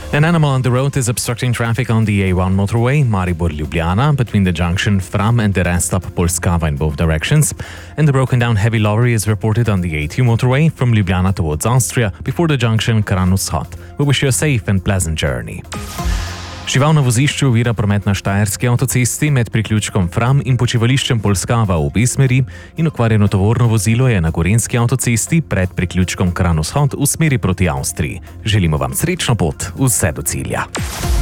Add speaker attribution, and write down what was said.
Speaker 1: An animal on the road is obstructing traffic on the A1 motorway, Maribor-Ljubljana, between the junction Fram and the rest stop Polskava in both directions. And the broken-down heavy lorry is reported on the A2 motorway from Ljubljana towards Austria, before the junction Kranj-Vzhod. We wish you a safe and pleasant journey. Žival na vozišču ovira promet na Štajerski avtocesti med priključkom Fram in počivališčem Polskava v obe smeri in okvarjeno tovorno vozilo je na Gorenjski avtocesti pred priključkom Kranj-Vzhod v smeri proti Avstriji. Želimo vam srečno pot vse do cilja.